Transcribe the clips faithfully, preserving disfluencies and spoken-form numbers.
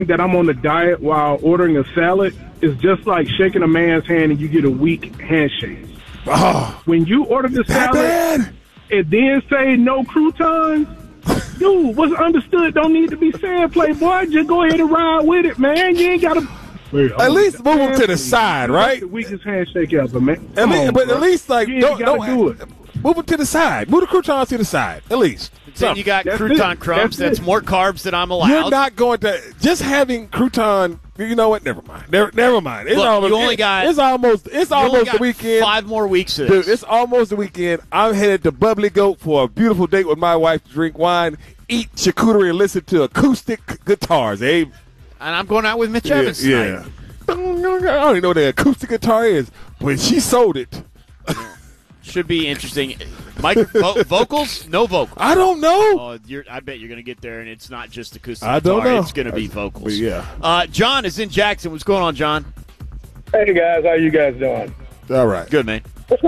that I'm on a diet while ordering a salad is just like shaking a man's hand and you get a weak handshake. Oh, when you order the salad bad? and then say no croutons, dude, what's understood don't need to be said, Playboy. Just go ahead and ride with it, man. You ain't got to. At least move them to the side, right? The weakest handshake ever, man. At least, on, but bro. at least, like, you don't, don't do it. Move them to the side. Move the croutons to the side, at least. Then you got That's crouton it. crumbs. That's That's, it. more carbs than I'm allowed. You're not going to just having crouton. You know what? Never mind. Never, never mind. It's Look, almost. you only it- got- It's almost. It's You only almost got the weekend. Five more weeks of Dude, this. it's almost the weekend. I'm headed to Bubbly Goat for a beautiful date with my wife to drink wine, eat charcuterie, and listen to acoustic guitars, eh? And I'm going out with Mitch Evans yeah. tonight. I don't even know what the acoustic guitar is, but she sold it. Should be interesting. Mike, vo- vocals? No vocals. I don't know. Oh, you're, I bet you're going to get there, and it's not just acoustic I don't guitar. know. It's going to be vocals. Yeah. Uh, John is in Jackson. What's going on, John? Hey, guys. How you guys doing? All right. Good, man.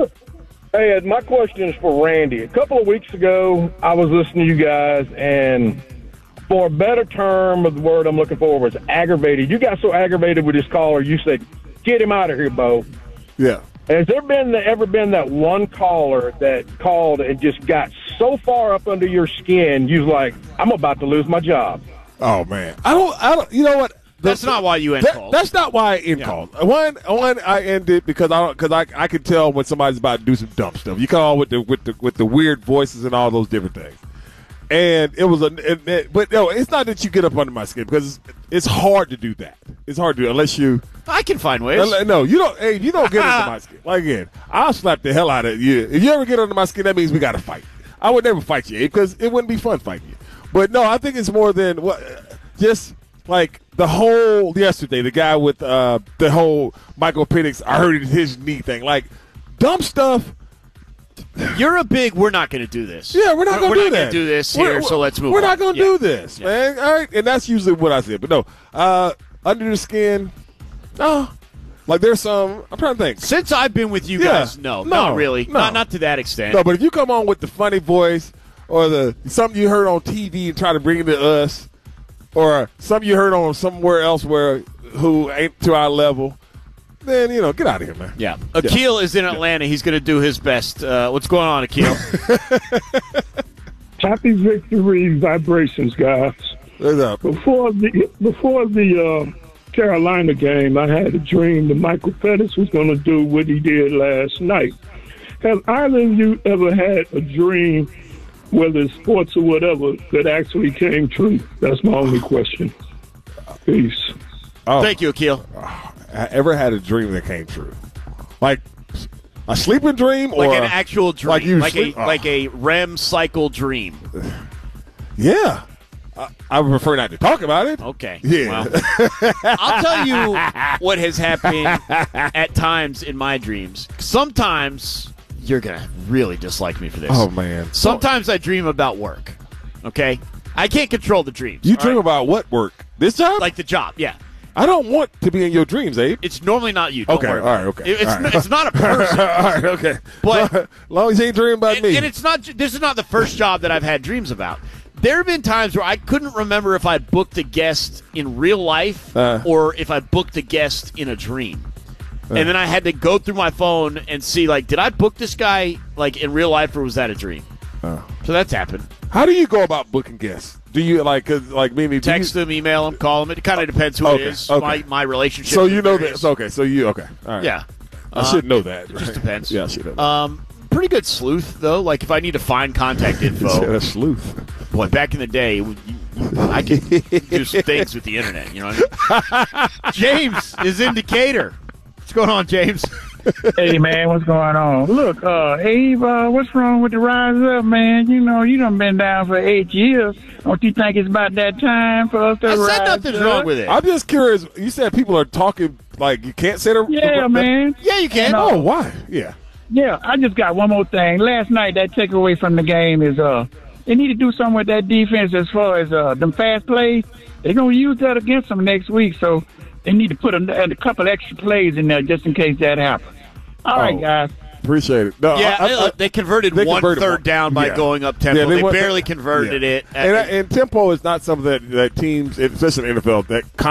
Hey, Ed, my question is for Randy. A couple of weeks ago, I was listening to you guys, and for a better term of the word I'm looking for was aggravated. You got so aggravated with this caller, you said, get him out of here, Bo. Yeah. Has there been ever been that one caller that called and just got so far up under your skin, you was like, I'm about to lose my job? Oh man, I don't. I don't. You know what? The- That's not why you end that- calls. That's not why I end Yeah. calls. One, one, I ended because I don't because I I can tell when somebody's about to do some dumb stuff. You call with the with the with the weird voices and all those different things. And it was a, it, it- but no, it's not that you get up under my skin because it's, it's hard to do that. It's hard to do unless you. I can find ways. unless- No, you don't. Hey, you don't get under my skin. Like again, I'll slap the hell out of you. If you ever get under my skin, that means we got to fight. I would never fight you because it wouldn't be fun fighting you. But no, I think it's more than what. Just like the whole yesterday, the guy with uh, the whole Michael Penix, I heard his knee thing, like dumb stuff. You're a big, we're not going to do this. Yeah, we're not going to do We're not that. going to do this We're- here, so let's move We're on. not going to Yeah. do this, Yeah. man. All right, and that's usually what I say. But no, uh, under the skin, no. Like there's some. I'm trying to think. Since I've been with you Yeah. guys, no, No. not really. No. Not, not to that extent. No, but if you come on with the funny voice or the something you heard on T V and try to bring it to us, or something you heard on somewhere else where who ain't to our level, then you know, get out of here, man. Yeah. Akil is in Atlanta. He's going to do his best. Uh, what's going on, Akil? Happy victory vibrations, guys. What's up? Before the before the uh, Carolina game, I had a dream that Michael Pettis was going to do what he did last night. Have either of you ever had a dream, whether it's sports or whatever, that actually came true? That's my only question. Peace. Oh, Thank you, Akil. I ever had a dream that came true, like a sleeping dream, or Like an actual dream. like you like, sleep- a, oh. like a R E M cycle dream. Yeah, I, I would prefer not to talk about it. Okay. Yeah. Well, I'll tell you what has happened at times in my dreams. Sometimes you're going to really dislike me for this. Oh man. Sometimes I dream about work. Okay? I can't control the dreams. You all dream right? about what work? This job? Like the job, yeah. I don't want to be in your dreams, Abe. It's normally not you. Don't Okay, worry all about right, it. okay, It- It's, all right. n- it's not a person. all right, okay. But- as long as you ain't dreaming about and, me. and it's not. ju- This is not the first job that I've had dreams about. There have been times where I couldn't remember if I booked a guest in real life Uh. or if I booked a guest in a dream. And then I had to go through my phone and see, like, did I book this guy like in real life or was that a dream? Uh. So that's happened. How do you go about booking guests? Do you like, cause, like, meaning do Text you, them, email them, call them. It kind of depends who Okay, it is. okay. My my relationship. So with you know various- that? Okay, so you okay? All right. Yeah. I Uh, should know that. It just right? depends. Yeah, I should know. That. Um, pretty good sleuth though. Like if I need to find contact info. a sleuth. Boy, back in the day, you- you- I could do some things with the internet. You know what I mean? James is in Decatur. What's going on, James? Hey, man, what's going on? Look, uh, Abe, uh, what's wrong with the rise up, man? You know, you done been down for eight years. Don't you think it's about that time for us to I rise said nothing's up? wrong with it. I'm just curious. You said people are talking like you can't say the. Yeah, the, man. Yeah, you can. Oh, why? Yeah. Yeah, I just got one more thing. Last night, that takeaway from the game is uh, they need to do something with that defense as far as uh, them fast plays. They're going to use that against them next week, so they need to put a, a couple extra plays in there just in case that happens. All right, Oh. guys. Appreciate it. No, Yeah, I, I, they, look, they converted they one converted third one. down by Yeah. going up tempo. Yeah, they they went- barely converted yeah. it. And, and tempo is not something that, that teams, especially in the N F L, that